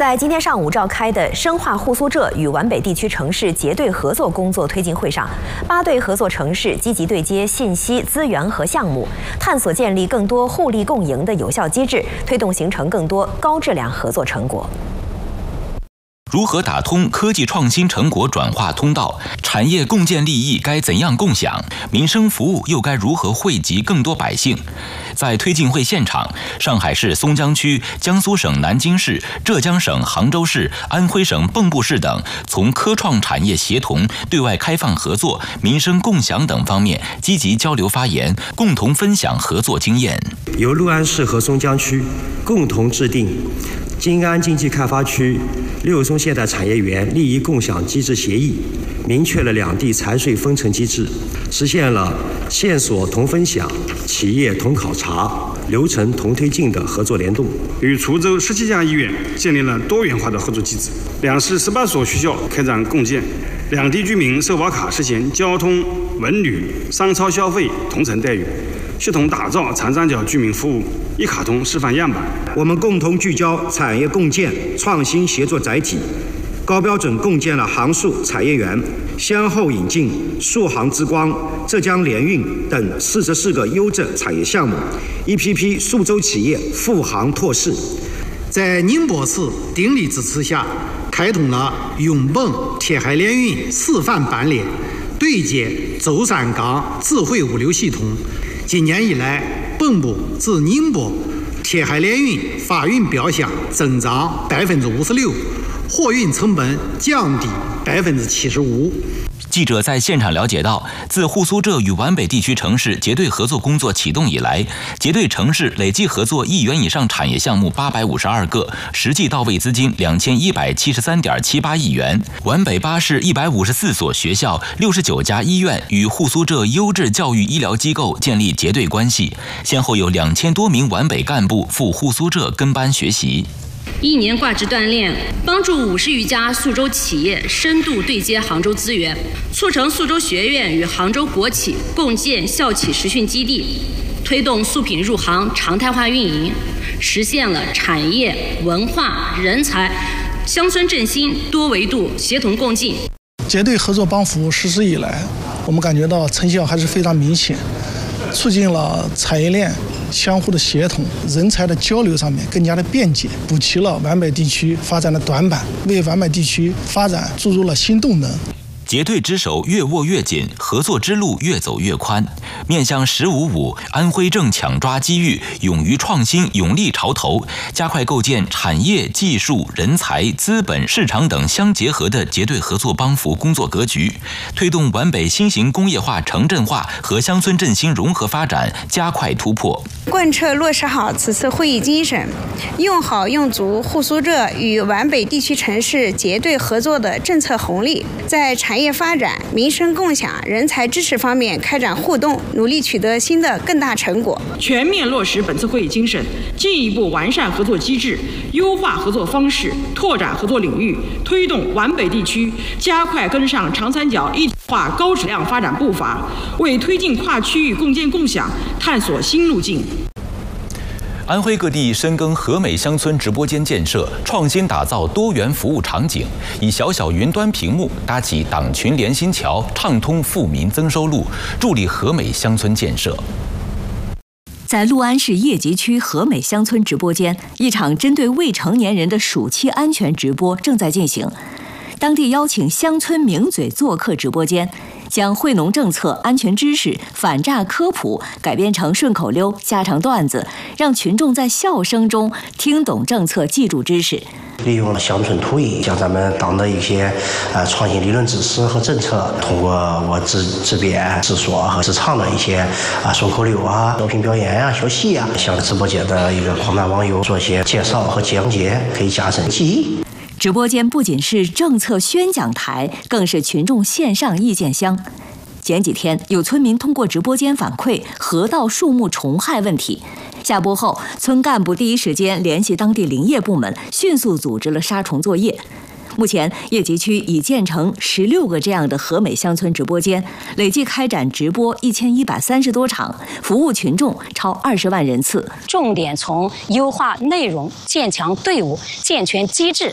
在今天上午召开的深化沪苏浙与皖北地区城市结对合作工作推进会上，8对合作城市积极对接信息、资源和项目，探索建立更多互利共赢的有效机制，推动形成更多高质量合作成果。 如何打通科技创新成果转化通道？产业共建利益该怎样共享？民生服务又该如何惠及更多百姓？在推进会现场，上海市松江区、江苏省南京市、浙江省杭州市、安徽省蚌埠市等，从科创产业协同、对外开放合作、民生共享等方面积极交流发言，共同分享合作经验。 由六安市和松江区共同制定金安经济开发区六松现代产业园利益共享机制协议，明确了两地财税分成机制，实现了线索同分享、企业同考察、流程同推进的合作联动。 与滁州17家医院建立了多元化的合作机制，两市18所学校开展共建，两地居民社保卡实现交通、文旅、商超消费同城待遇，系统打造长三角居民服务一卡通示范样板。 我们共同聚焦产业共建创新协作载体，高标准共建了杭数产业园，先后引进数杭之光、浙江联运等44个优质产业项目，一批批苏州企业赴杭拓市。 在宁波市鼎力支持下，开通了永蚌铁海联运示范班列，对接舟山港智慧物流系统。今年以来，蚌埠至宁波铁海联运发运标项增长56%，货运成本降低75%。 记者在现场了解到，自沪苏浙与皖北地区城市结对合作工作启动以来，结对城市累计合作1亿元以上产业项目852个，实际到位资金2173.78亿元。皖北8市154所学校、69家医院与沪苏浙优质教育医疗机构建立结对关系，先后有2000多名皖北干部赴沪苏浙跟班学习。 1年挂职锻炼，帮助50余家苏州企业深度对接杭州资源，促成苏州学院与杭州国企共建校企实训基地，推动素品入行常态化运营，实现了产业、文化、人才、乡村振兴多维度协同共进。 结对合作帮扶实施以来，我们感觉到成效还是非常明显，促进了产业链 相互的协同，人才的交流上面更加的便捷，补齐了皖北地区发展的短板，为皖北地区发展注入了新动能。 结对之手越握越紧，合作之路越走越宽。面向“15+5”，安徽正抢抓机遇，勇于创新，勇立潮头，加快构建产业、技术、人才、资本、市场等相结合的结对合作帮扶工作格局，推动皖北新型工业化、城镇化和乡村振兴融合发展加快突破。 贯彻落实好此次会议精神，用好用足沪苏浙与皖北地区城市结对合作的政策红利，在产业发展、民生共享、人才支持方面开展互动，努力取得新的更大成果。 全面落实本次会议精神，进一步完善合作机制，优化合作方式，拓展合作领域，推动皖北地区加快跟上长三角一体化高质量发展步伐，为推进跨区域共建共享探索新路径。 安徽各地深耕和美乡村直播间建设，创新打造多元服务场景，以小小云端屏幕搭起党群联心桥，畅通富民增收路，助力和美乡村建设。 在六安市叶集区和美乡村直播间，一场针对未成年人的暑期安全直播正在进行。当地邀请乡村名嘴做客直播间，将惠农政策、安全知识、反诈科普改编成顺口溜、家常段子，让群众在笑声中听懂政策、记住知识。 利用了乡村图艺，将咱们党的一些创新理论知识和政策，通过我自编自说和自唱的一些顺口溜啊、小品表演啊、小戏啊，向直播间的一个广大网友做些介绍和讲解，可以加深记忆。 直播间不仅是政策宣讲台，更是群众线上意见箱。前几天，有村民通过直播间反馈河道树木虫害问题。下播后，村干部第一时间联系当地林业部门，迅速组织了杀虫作业。目前，叶集区已建成16个这样的和美乡村直播间，累计开展直播1130多场，服务群众超20万人次。 重点从优化内容、建强队伍、健全机制